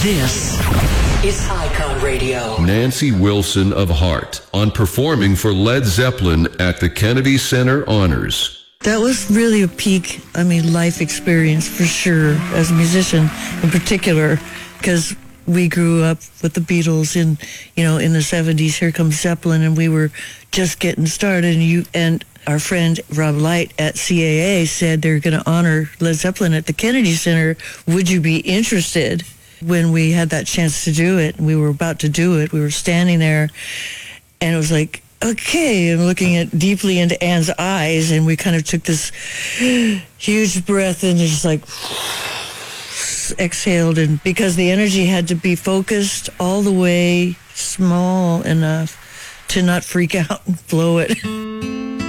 This is Icon Radio. Nancy Wilson of Heart on performing for Led Zeppelin at the Kennedy Center Honors. That was really a peak, life experience for sure, as a musician in particular, because we grew up with the Beatles in the 70s. Here comes Zeppelin, and we were just getting started. And our friend Rob Light at CAA said they're going to honor Led Zeppelin at the Kennedy Center. Would you be interested? When we had that chance to do it, and we were about to do it, we were standing there, and it was like, okay, I'm looking deeply into Anne's eyes, and we kind of took this huge breath and just like exhaled, and because the energy had to be focused all the way small enough to not freak out and blow it.